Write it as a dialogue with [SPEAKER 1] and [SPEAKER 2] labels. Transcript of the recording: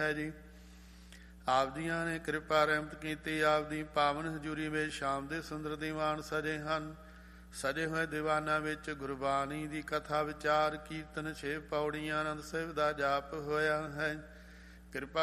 [SPEAKER 1] ਹੈ ਜੀ। ਆਪਦੀਆਂ ਨੇ ਕਿਰਪਾ ਰਹਿਮਤ ਕੀਤੀ, ਆਪਦੀ ਪਾਵਨ ਹਜ਼ੂਰੀ ਵਿੱਚ ਸ਼ਾਮ ਦੇ ਸੁੰਦਰ ਦੀਵਾਨ ਸਜੇ ਹਨ। ਸਜੇ ਹੋਏ ਦੀਵਾਨਾਂ ਵਿੱਚ ਗੁਰਬਾਣੀ ਦੀ ਕਥਾ ਵਿਚਾਰ, ਕੀਰਤਨ, 6 ਪੌੜੀਆਂ, ਆਨੰਦ ਸਾਹਿਬ ਦਾ ਜਾਪ ਹੋਇਆ ਹੈ। ਕਿਰਪਾ